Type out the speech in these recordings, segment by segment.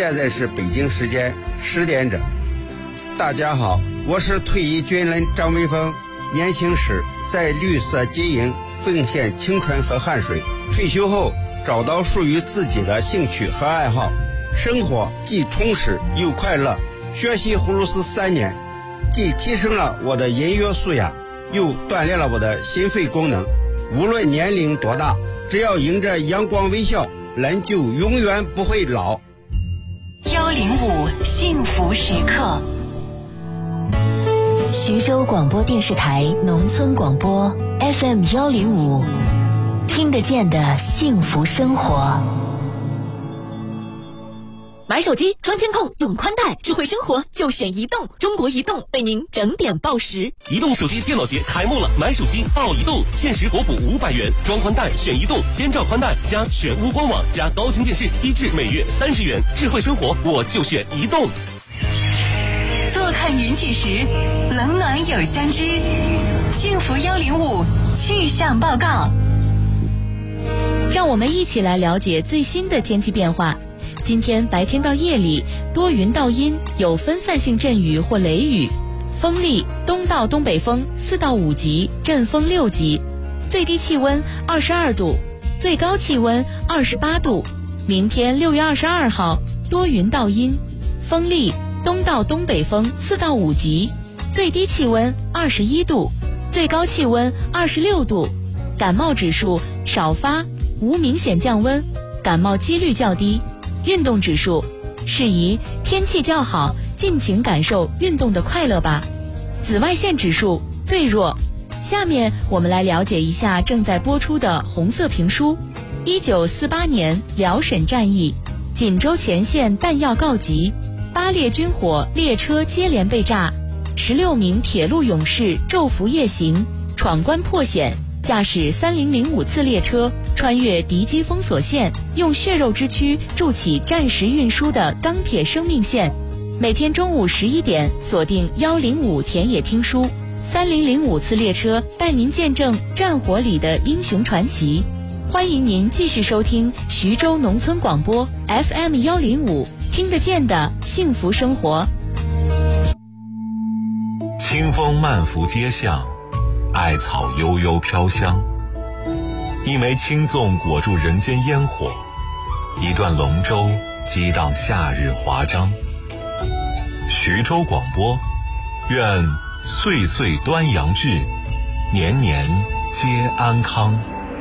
现在是北京时间10点整。大家好，我是退役军人张威峰。年轻时在绿色经营奉献青春和汗水，退休后找到属于自己的兴趣和爱好，生活既充实又快乐。学习葫芦丝3年，既提升了我的音乐素养，又锻炼了我的心肺功能。无论年龄多大，只要迎着阳光微笑，人就永远不会老。 105幸福时刻， 徐州广播电视台农村广播 FM 105，听得见的幸福生活。 买手机装监控用宽带，智慧生活就选移动。中国移动为您整点报时。 移动手机电脑节开幕了，买手机报移动，限时国补500元，装宽带选移动，先兆宽带加全屋官网加高清电视，低至每月30元。智慧生活我就选移动。 坐看云起时，冷暖有相知。幸福105气象报告， 让我们一起来了解最新的天气变化。今天白天到夜里多云到阴，有分散性阵雨或雷雨，风力东到东北风4到5级，阵风6级，最低气温22度，最高气温28度。明天6月22号多云到阴，风力东到东北风4到5级，最低气温21度，最高气温26度。感冒指数少发，无明显降温，感冒几率较低。运动指数适宜，天气较好，尽情感受运动的快乐吧。紫外线指数最弱。下面我们来了解一下正在播出的红色评书。1948年辽沈战役，锦州前线弹药告急，8列军火列车接连被炸，16名铁路勇士昼伏夜行，闯关破险，驾驶3005次列车穿越敌机封锁线，用血肉之躯筑起战时运输的钢铁生命线。每天中午11点锁定105田野听书，3005次列车带您见证战火里的英雄传奇。欢迎您继续收听徐州农村广播 FM 105，听得见的幸福生活。 清风漫拂街巷，艾草悠悠飘香，一枚青粽裹住人间烟火，一段龙舟激荡夏日华章。徐州广播，愿岁岁端阳至，年年皆安康。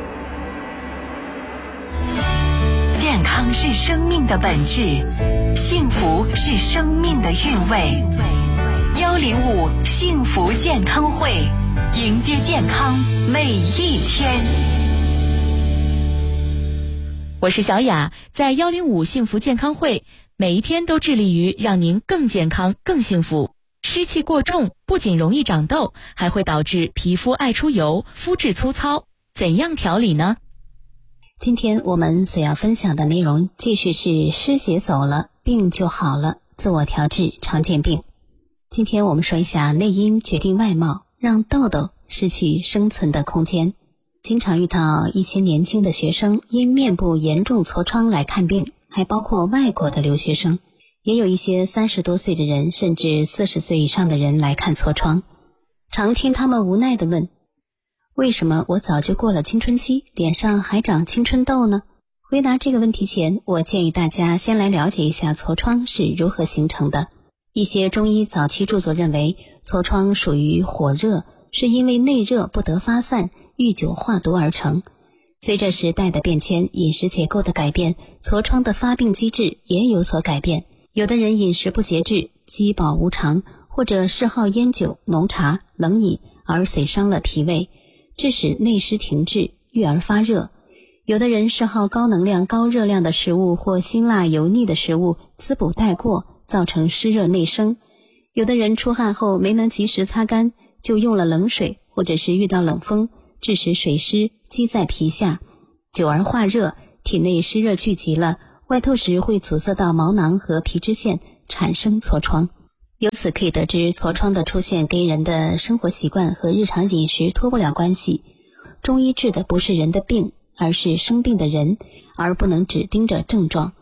健康是生命的本质，幸福是生命的韵味。105幸福健康会，迎接健康每一天。 我是小雅，在105幸福健康会，每一天都致力于让您更健康、更幸福。湿气过重不仅容易长痘，还会导致皮肤爱出油、肤质粗糙。怎样调理呢？ 今天我们所要分享的内容继续是湿邪走了，病就好了，自我调治常见病。今天我们说一下内因决定外貌，让痘痘失去生存的空间。经常遇到一些年轻的学生因面部严重痤疮来看病，还包括外国的留学生，也有一些30多岁的人甚至40岁以上的人来看痤疮。常听他们无奈地问，为什么我早就过了青春期，脸上还长青春痘呢？回答这个问题前，我建议大家先来了解一下痤疮是如何形成的。一些中医早期著作认为，痤疮属于火热，是因为内热不得发散，遇久化毒而成。随着时代的变迁，饮食结构的改变，痤疮的发病机制也有所改变。有的人饮食不节制，饥饱无常，或者嗜好烟酒、浓茶、冷饮，而损伤了脾胃，致使内湿停滞，郁而发热。有的人嗜好高能量、高热量的食物或辛辣油腻的食物，滋补带过，造成湿热内生。有的人出汗后没能及时擦干，就用了冷水，或者是遇到冷风，致使水湿积在皮下，久而化热，体内湿热聚集了，外透时会阻塞到毛囊和皮脂腺，产生痤疮。由此可以得知，痤疮的出现跟人的生活习惯和日常饮食脱不了关系。中医治的不是人的病，而是生病的人，而不能只盯着症状。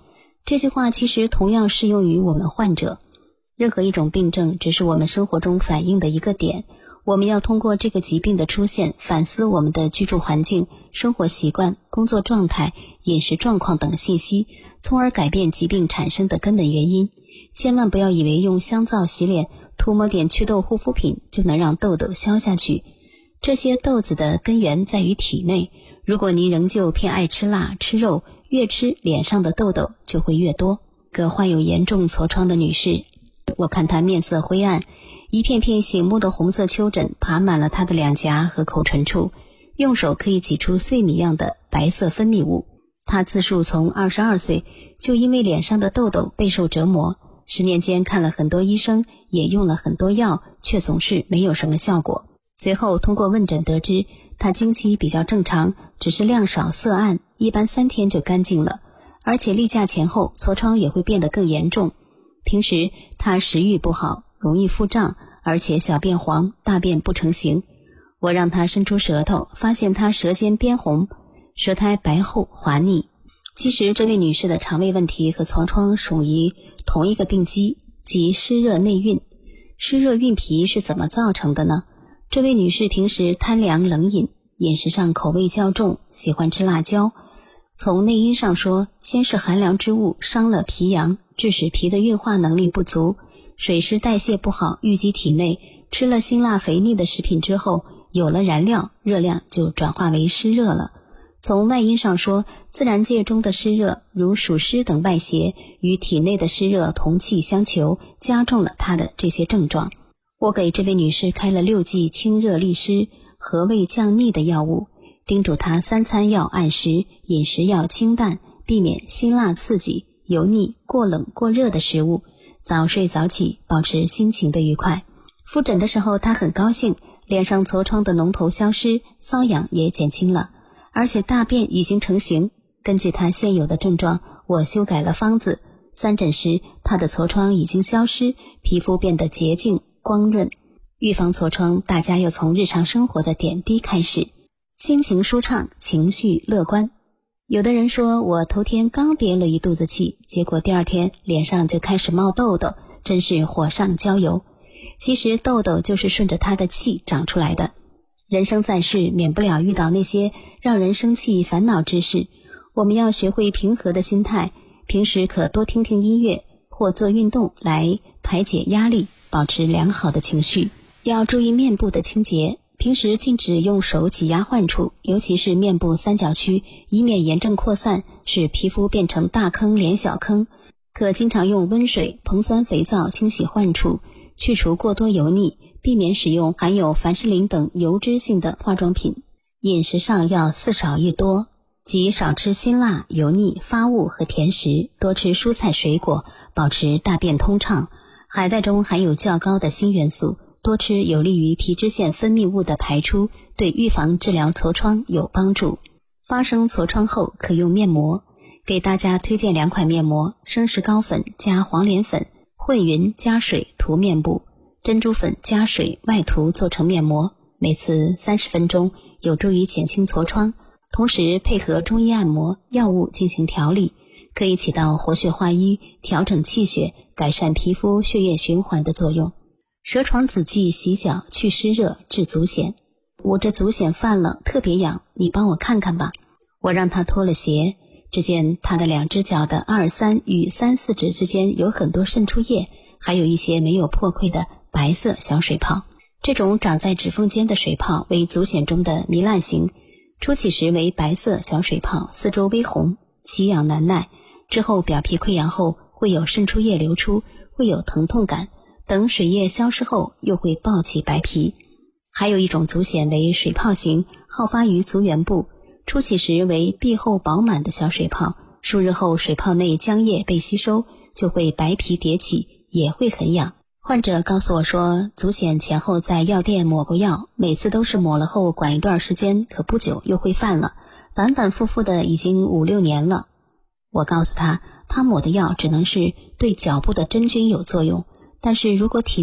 这句话其实同样适用于我们患者。任何一种病症只是我们生活中反映的一个点，我们要通过这个疾病的出现，反思我们的居住环境、生活习惯、工作状态、饮食状况等信息，从而改变疾病产生的根本原因。千万不要以为用香皂洗脸、涂抹点祛痘护肤品就能让痘痘消下去。这些痘子的根源在于体内，如果您仍旧偏爱吃辣、吃肉，越吃脸上的痘痘就会越多。个患有严重痤疮的女士，我看她面色灰暗，一片片醒目的红色丘疹爬满了她的两颊和口唇处，用手可以挤出碎米样的白色分泌物。她自述从22岁就因为脸上的痘痘备受折磨，10年间看了很多医生，也用了很多药，却总是没有什么效果。随后通过问诊得知，她经期比较正常，只是量少色暗，一般3天就干净了，而且例假前后痤疮也会变得更严重。平时她食欲不好，容易腹胀，而且小便黄，大便不成形。我让她伸出舌头，发现她舌尖边红，舌苔白厚滑腻。其实这位女士的肠胃问题和痤疮属于同一个病机，即湿热内蕴。湿热蕴脾是怎么造成的呢？这位女士平时贪凉冷饮，饮食上口味较重，喜欢吃辣椒。从内因上说，先是寒凉之物伤了脾阳，致使脾的运化能力不足，水湿代谢不好，淤积体内。吃了辛辣肥腻的食品之后，有了燃料，热量就转化为湿热了。从外因上说，自然界中的湿热如暑湿等外邪与体内的湿热同气相求，加重了她的这些症状。我给这位女士开了6剂清热利湿、和胃降逆的药物，叮嘱她3餐要按时，饮食要清淡，避免辛辣刺激、油腻、过冷过热的食物，早睡早起，保持心情的愉快。复诊的时候她很高兴，脸上痤疮的脓头消失，瘙痒也减轻了，而且大便已经成型。根据她现有的症状，我修改了方子，3诊时她的痤疮已经消失，皮肤变得洁净光润。预防痤疮，大家要从日常生活的点滴开始。心情舒畅，情绪乐观。有的人说，我头天刚憋了一肚子气，结果第2天脸上就开始冒痘痘，真是火上浇油。其实痘痘就是顺着他的气长出来的。人生在世，免不了遇到那些让人生气烦恼之事，我们要学会平和的心态，平时可多听听音乐或做运动来排解压力，保持良好的情绪。要注意面部的清洁，平时禁止用手挤压患处，尤其是面部三角区，以免炎症扩散，使皮肤变成大坑连小坑。可经常用温水、硼酸肥皂清洗患处，去除过多油腻，避免使用含有凡士林等油脂性的化妆品。饮食上要4少1多，即少吃辛辣、油腻、发物和甜食，多吃蔬菜水果，保持大便通畅。海带中含有较高的锌元素，多吃有利于皮脂腺分泌物的排出，对预防治疗痤疮有帮助。发生痤疮后可用面膜，给大家推荐2款面膜：生石膏粉加黄连粉混匀加水涂面部，珍珠粉加水外涂做成面膜，每次30分钟，有助于减轻痤疮。同时配合中医按摩、药物进行调理，可以起到活血化瘀、调整气血、改善皮肤血液循环的作用。蛇床子剂洗脚去湿热治足癣。我这足癣犯了，特别痒，你帮我看看吧。我让他脱了鞋，只见他的2只脚的2、3与3、4指之间有很多渗出液，还有一些没有破溃的白色小水泡。这种长在指缝间的水泡为足癣中的糜烂型，初起时为白色小水泡，四周微红，奇痒难耐，之后表皮溃疡后会有渗出液流出，会有疼痛感，等水液消失后又会爆起白皮。还有一种足癣为水泡型，好发于足缘部，初起时为壁厚饱满的小水泡，数日后水泡内浆液被吸收，就会白皮迭起，也会很痒。患者告诉我说，足癣前后在药店抹过药，每次都是抹了后管一段时间，可不久又会犯了，反反复复的已经5、6年了。我告诉他，他抹的药只能是对脚部的真菌有作用，但是如果体